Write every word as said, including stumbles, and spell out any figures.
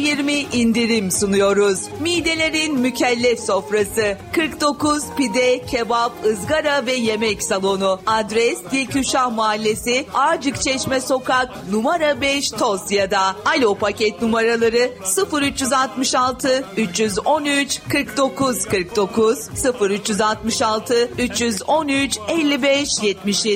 yirmi indirim sunuyoruz. Midelerin mükellef sofrası. kırk dokuz pide, kebap, ızgara ve yemek salonu. Adres Dilküşah Mahallesi, Ağacıkçeşme Sokak, numara beş, Tosya'da. Alo paket numaraları sıfır üç altı altı üç yüz on üç kırk dokuz kırk dokuz, sıfır üç altı altı üç yüz on üç elli beş yetmiş yedi.